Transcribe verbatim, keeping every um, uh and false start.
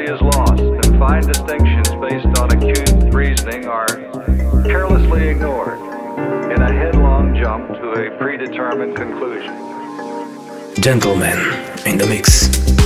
is lost, and fine distinctions based on acute reasoning are carelessly ignored in a headlong jump to a predetermined conclusion. Gentlemen in the mix.